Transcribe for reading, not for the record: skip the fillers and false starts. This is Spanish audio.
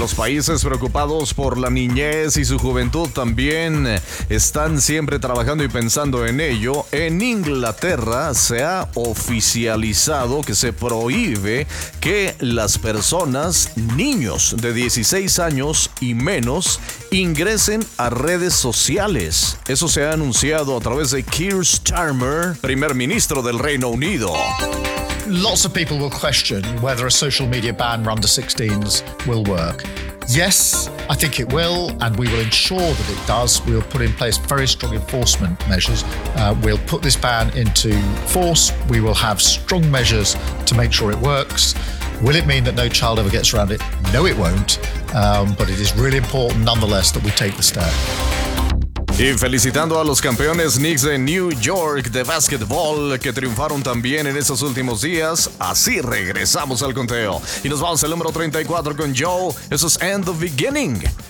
Los países preocupados por la niñez y su juventud también están siempre trabajando y pensando en ello. En Inglaterra se ha oficializado que se prohíbe que las personas, niños de 16 años y menos, ingresen a redes sociales. Eso se ha anunciado a través de Keir Starmer, primer ministro del Reino Unido. Lots of people will question whether a social media ban for under 16s will work. Yes, I think it will, and we will ensure that it does. We'll put in place very strong enforcement measures. We'll put this ban into force. We will have strong measures to make sure it works. Will it mean that no child ever gets around it? No, it won't. But it is really important, nonetheless, that we take the step. Y felicitando a los campeones Knicks de New York de básquetbol que triunfaron también en estos últimos días. Así regresamos al conteo. Y nos vamos al número 34 con Joe. Eso es And the Beginning.